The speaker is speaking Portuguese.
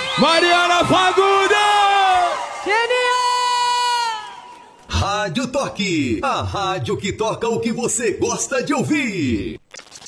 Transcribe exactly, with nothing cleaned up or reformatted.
Mariana Fagundes! Genial! Rádio Toque, a rádio que toca o que você gosta de ouvir.